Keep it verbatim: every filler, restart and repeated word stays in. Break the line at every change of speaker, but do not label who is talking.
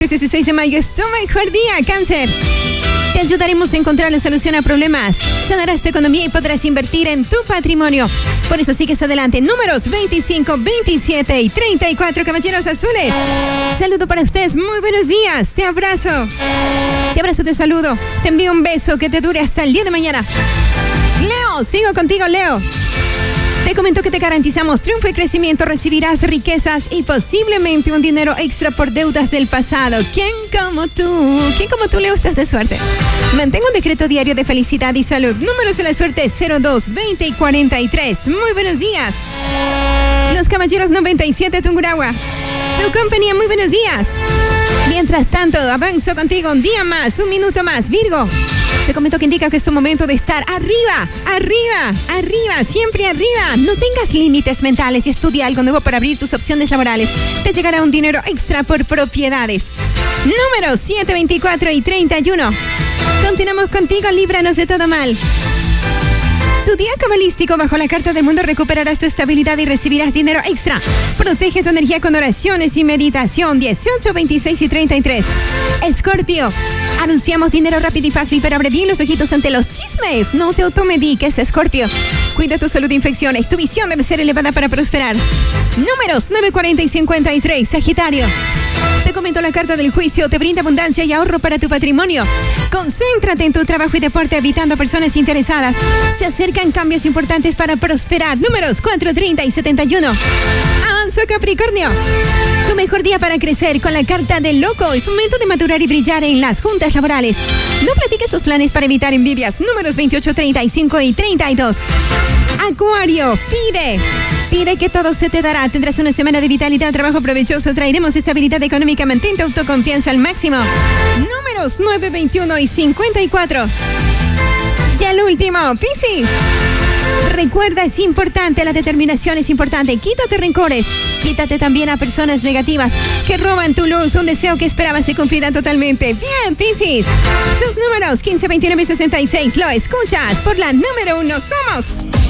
dieciséis de mayo es tu mejor día, Cáncer. Te ayudaremos a encontrar la solución a problemas. Sanarás tu economía y podrás invertir en tu patrimonio. Por eso sigues adelante. Números veinticinco, veintisiete y treinta y cuatro, caballeros azules. Saludo para ustedes. Muy buenos días. Te abrazo. Te abrazo, te saludo. Te envío un beso que te dure hasta el día de mañana. Leo, sigo contigo, Leo. Te comento que te garantizamos triunfo y crecimiento, recibirás riquezas y posiblemente un dinero extra por deudas del pasado. ¿Quién como tú? ¿Quién como tú, Leo, estás de suerte? Mantén un decreto diario de felicidad y salud. Números de la suerte cero dos, veinte y cuarenta y tres. Muy buenos días. Los caballeros noventa y siete, Tungurahua. Tu compañía, muy buenos días. Mientras tanto, avanzo contigo un día más, un minuto más. Virgo, te comento que indica que es tu momento de estar arriba, arriba, arriba, siempre arriba. No tengas límites mentales y estudia algo nuevo para abrir tus opciones laborales. Te llegará un dinero extra por propiedades. Números siete, veinticuatro y treinta y uno. Continuamos contigo, líbranos de todo mal. Tu día cabalístico, bajo la carta del mundo, recuperarás tu estabilidad y recibirás dinero extra. Protege tu energía con oraciones y meditación. dieciocho, veintiséis y treinta y tres. Escorpio, anunciamos dinero rápido y fácil, pero abre bien los ojitos ante los chismes. No te automediques, Escorpio. Cuida tu salud de infecciones. Tu visión debe ser elevada para prosperar. Números nueve, cuarenta y cincuenta y tres. Sagitario, te comento la carta del juicio. Te brinda abundancia y ahorro para tu patrimonio. Concéntrate en tu trabajo y deporte, evitando personas interesadas. Se acercan cambios importantes para prosperar. Números cuatro, treinta y setenta y uno. Avanzo, Capricornio. Tu mejor día para crecer con la carta del loco. Es momento de madurar y brillar en las juntas laborales. No platiques tus planes para evitar envidias. Números veintiocho, treinta y cinco y treinta y dos. Acuario, pide. Pide que todo se te dará. Tendrás una semana de vitalidad, trabajo provechoso. Traeremos estabilidad económica. Mantén tu autoconfianza al máximo. Números nueve, veintiuno y cincuenta y cuatro. Y el último, Piscis. Recuerda, es importante, la determinación es importante. Quítate rencores. Quítate también a personas negativas que roban tu luz. Un deseo que esperabas se cumplirá totalmente. Bien, Piscis. Tus números quince, veintinueve y sesenta y seis. Lo escuchas por la número uno. Somos